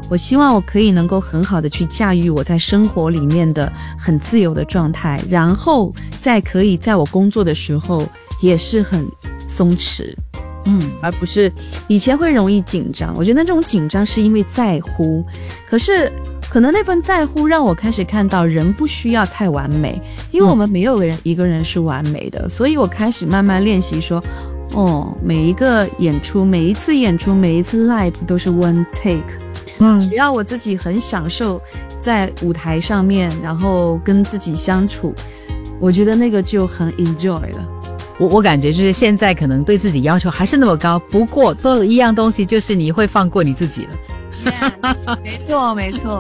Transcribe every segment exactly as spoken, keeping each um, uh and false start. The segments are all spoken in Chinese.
我希望我可以能够很好的去驾驭我在生活里面的很自由的状态，然后再可以在我工作的时候也是很松弛，嗯，而不是以前会容易紧张。我觉得那种紧张是因为在乎，可是可能那份在乎让我开始看到人不需要太完美，因为我们没有人一个人是完美的，所以我开始慢慢练习说，哦，每一个演出，每一次演出，每一次 live 都是 one take， 嗯，只要我自己很享受在舞台上面，然后跟自己相处，我觉得那个就很 enjoy 了。 我我感觉就是现在可能对自己要求还是那么高，不过多了一样东西，就是你会放过你自己了。 Yeah, 没错没错。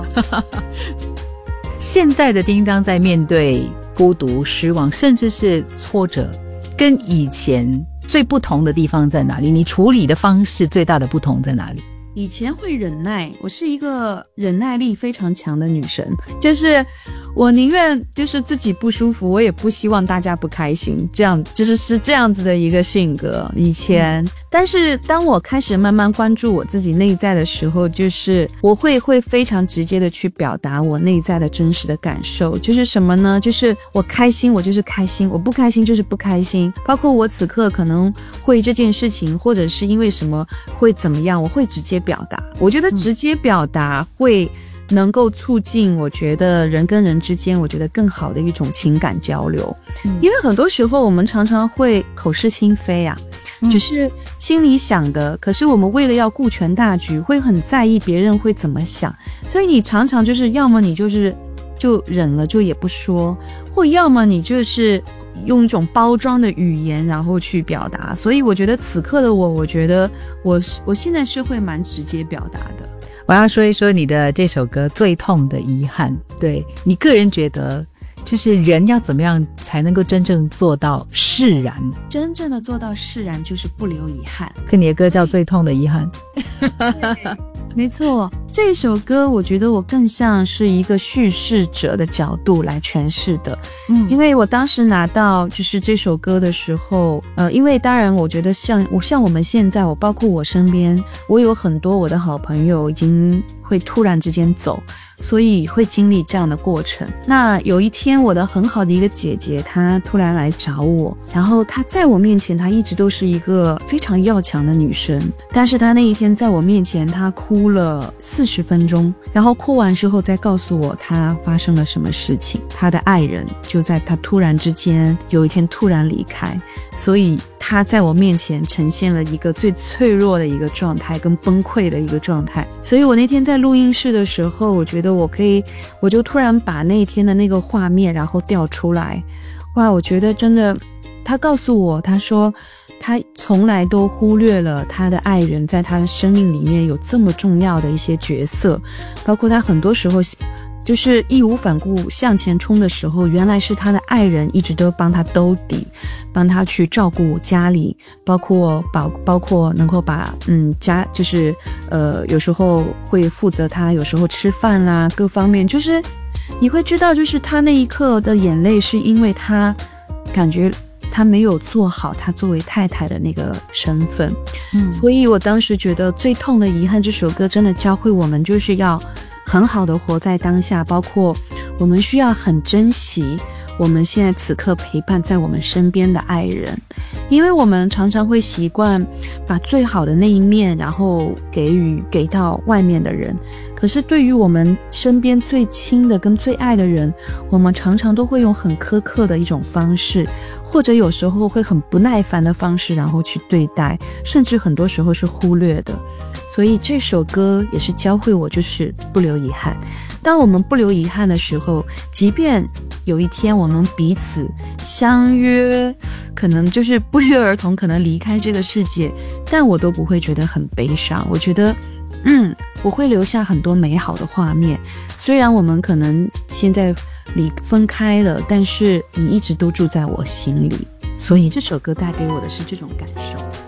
现在的叮当在面对孤独、失望甚至是挫折，跟以前最不同的地方在哪里？你处理的方式最大的不同在哪里？ 以前会忍耐，我是一个忍耐力非常强的女生，就是我宁愿就是自己不舒服，我也不希望大家不开心，这样就是是这样子的一个性格以前、嗯、但是当我开始慢慢关注我自己内在的时候，就是我会会非常直接的去表达我内在的真实的感受，就是什么呢？就是我开心我就是开心，我不开心就是不开心，包括我此刻可能会这件事情或者是因为什么会怎么样，我会直接表达。我觉得直接表达会能够促进我觉得人跟人之间我觉得更好的一种情感交流、嗯、因为很多时候我们常常会口是心非啊，只是心里想的、嗯、可是我们为了要顾全大局会很在意别人会怎么想，所以你常常就是要么你就是就忍了就也不说，或要么你就是用一种包装的语言然后去表达。所以我觉得此刻的我我觉得我我现在是会蛮直接表达的。 我要说一说你的这首歌最痛的遗憾，对你个人觉得就是人要怎么样才能够真正做到释然？ 真正的做到释然就是不留遗憾。 跟你的歌叫最痛的遗憾。 没错，这首歌我觉得我更像是一个叙事者的角度来诠释的。嗯，因为我当时拿到就是这首歌的时候，呃，因为当然我觉得像我像我们现在，我包括我身边，我有很多我的好朋友已经会突然之间走，所以会经历这样的过程。那有一天我的很好的一个姐姐她突然来找我，然后她在我面前她一直都是一个非常要强的女生，但是她那一天在我面前她哭了四十分钟，然后哭完之后再告诉我她发生了什么事情，她的爱人就在她突然之间有一天突然离开，所以她在我面前呈现了一个最脆弱的一个状态跟崩溃的一个状态。所以我那天在录音室的时候，我觉得我可以我就突然把那一天的那个画面然后调出来。哇，我觉得真的，他告诉我，他说他从来都忽略了他的爱人在他的生命里面有这么重要的一些角色，包括他很多时候就是义无反顾向前冲的时候，原来是他的爱人一直都帮他兜底，帮他去照顾家里，包括包包括能够把嗯家就是呃有时候会负责他有时候吃饭啦，各方面就是你会知道，就是他那一刻的眼泪是因为他感觉他没有做好他作为太太的那个身份。嗯，所以我当时觉得最痛的遗憾，这首歌真的教会我们就是要很好的活在当下，包括我们需要很珍惜我们现在此刻陪伴在我们身边的爱人，因为我们常常会习惯把最好的那一面然后给予给到外面的人，可是对于我们身边最亲的跟最爱的人，我们常常都会用很苛刻的一种方式，或者有时候会很不耐烦的方式然后去对待，甚至很多时候是忽略的。所以这首歌也是教会我就是不留遗憾。当我们不留遗憾的时候，即便有一天我们彼此相约可能就是不约而同可能离开这个世界，但我都不会觉得很悲伤。我觉得嗯，我会留下很多美好的画面，虽然我们可能现在离分开了，但是你一直都住在我心里。所以这首歌带给我的是这种感受。